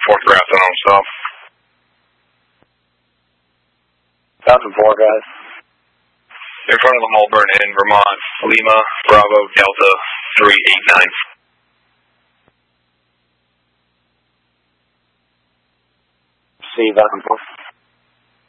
4th Draft on himself. Falcon 4, guys. In front of the Mulburn in Vermont, Lima, Bravo, Delta, 389. See Falcon 4.